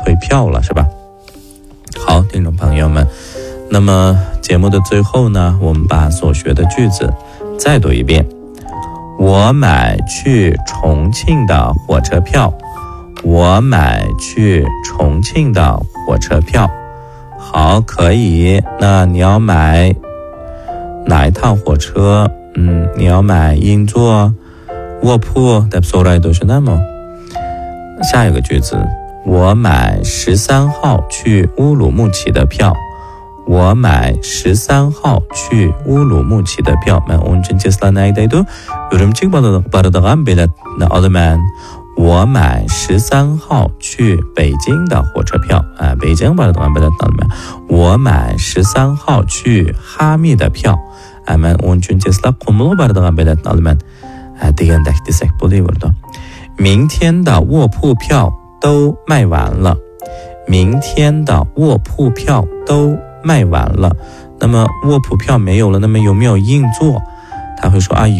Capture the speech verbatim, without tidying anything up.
退票了，是吧？好，听众朋友们，那么节目的最后呢，我们把所学的句子再读一遍。我买去重庆的火车票，我买去重庆的火车票。好，可以。那你要买哪一趟火车？嗯，你要买硬座、卧铺，답소라도시나 뭐。下一个句子，我买十三号去乌鲁木齐的票。我买十三号去乌鲁木齐的票。Men on 진짜스라나이데도 요즘직 바르다간 빌렛 얻으면。我买十三号去北京的火车票啊，北京바르다간 빌렛 얻으면。我买十三号去哈密的票。Men on 진짜스라 콤으로 바르다간 빌렛 얻으면。啊，되겠다 되겠다 보리버도。明天的卧铺票都卖完了。明天的卧铺票都卖完了。那么卧铺票没有了，那么有没有硬座？他会说啊。